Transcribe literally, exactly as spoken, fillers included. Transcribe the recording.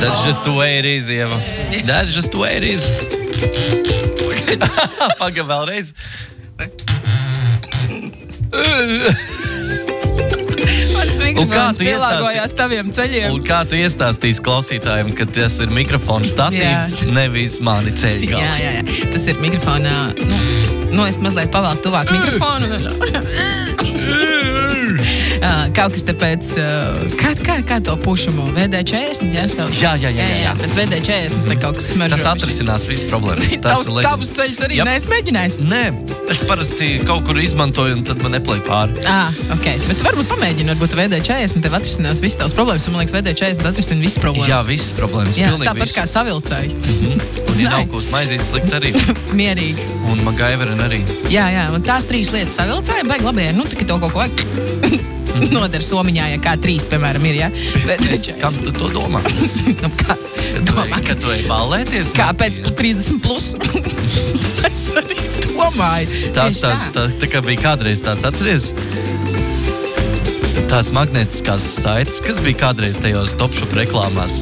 That's just the way it is, Ieva. That's just the way it is. Paga vēlreiz. Mans mikrofons pielāgojās taviem ceļiem. Un kā tu iestāstīsi klausītājiem, ka tas ir mikrofona statīvs, jā. Nevis mani ceļi galā? Jā, jā, jā. Tas ir mikrofona... Nu, nu es mazliet pavalku tuvāk mikrofonu. Kaut kas tāpēc, kā, kā, kā to pušamo? V D četrdesmit, jā, savs? Jā, jā, jā, jā, jā. Pēc V D četrdesmit te kaut kas smaržo. Tas atrisinās visas problēmas. Tavs, tavus ceļus arī yep. neesi mēģinājis? Nē, es parasti kaut kur izmantoju un tad man neplēja pāri. Ah, ok. Bet varbūt pamēģini, varbūt V D četrdesmit tev atrisinās visas tavas problēmas, un man liekas, V D četrdesmit atrisina visas problēmas. Jā, visas problēmas. Jā, pilnīgi tāpat visu. Kā savilcēji. Mm-hmm. Un ja nav kūs maizītes slikt arī. Mierīgi. Un MacGyverin arī. Jā, jā, un tās trīs lietas savilcēji, baigi labi, nu, tā, ka to kaut ko vajag. Nodara somiņā, ja kā trīs, piemēram, ir, jā. Bet, kam tu to domā? nu, kā? Domā, ka tu ej ballēties? Kā pēc trīsdesmit plus? Es arī domāju. Tās, tās, tā, tā kā bija kādreiz tās atceries? Tās magnētiskās saites, kas bija kādreiz tajos Top Shop reklāmās.